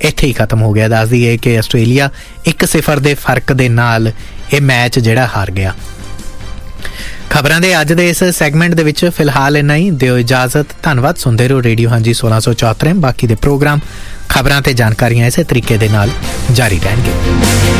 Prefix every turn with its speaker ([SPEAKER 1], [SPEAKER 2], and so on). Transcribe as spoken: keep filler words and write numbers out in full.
[SPEAKER 1] ਇੱਥੇ ਹੀ ਖਤਮ ਹੋ ਗਿਆ। ਦੱਸ ਦਈਏ ਕਿ ਆਸਟ੍ਰੇਲੀਆ ਇੱਕ ਸਿਫਰ ਦੇ ਫਰਕ ਦੇ ਨਾਲ ਇਹ ਮੈਚ ਜਿਹੜਾ ਹਾਰ ਗਿਆ। ਖਬਰਾਂ ਦੇ ਅੱਜ ਦੇ ਇਸ ਸੈਗਮੈਂਟ ਦੇ ਵਿੱਚ ਫਿਲਹਾਲ ਇੰਨਾ ਹੀ। ਦਿਓ ਇਜਾਜ਼ਤ। ਧੰਨਵਾਦ। ਸੁਣਦੇ ਰਹੋ ਰੇਡੀਓ ਹਾਂਜੀ ਸੋਲਾਂ ਸੌ ਚੌਹੱਤਰ। ਬਾਕੀ ਦੇ ਪ੍ਰੋਗਰਾਮ, ਖਬਰਾਂ ਤੇ ਜਾਣਕਾਰੀਆਂ ਇਸੇ ਤਰੀਕੇ ਦੇ ਨਾਲ ਜਾਰੀ ਰਹਿਣਗੇ।